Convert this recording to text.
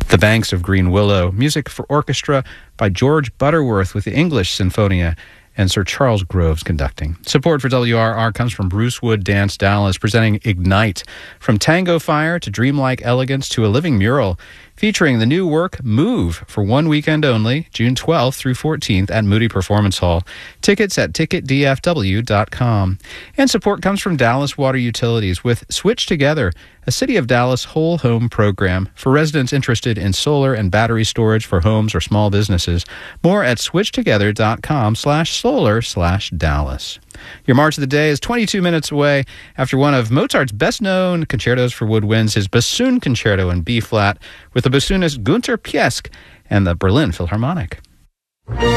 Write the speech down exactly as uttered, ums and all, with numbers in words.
The Banks of Green Willow, music for orchestra by George Butterworth with the English Sinfonia and Sir Charles Groves conducting. Support for W R R comes from Brucewood Dance Dallas, presenting Ignite, from tango fire to dreamlike elegance to a living mural, featuring the new work Move for one weekend only, June twelfth through fourteenth at Moody Performance Hall. Tickets at ticket d f w dot com. And support comes from Dallas Water Utilities with Switch Together, a City of Dallas whole home program for residents interested in solar and battery storage for homes or small businesses. More at switchtogether.com slash solar slash Dallas. Your March of the Day is twenty-two minutes away after one of Mozart's best-known concertos for woodwinds, his Bassoon Concerto in B-flat, with the bassoonist Günter Piesk and the Berlin Philharmonic.